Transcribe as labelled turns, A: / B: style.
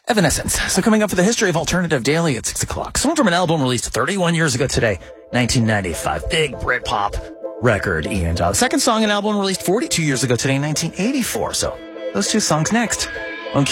A: Evanescence. So coming up for the history of Alternative Daily at 6 o'clock. Song from an album released 31 years ago today, 1995. Big Britpop record. And second song, an album released 42 years ago today, 1984. So those two songs next.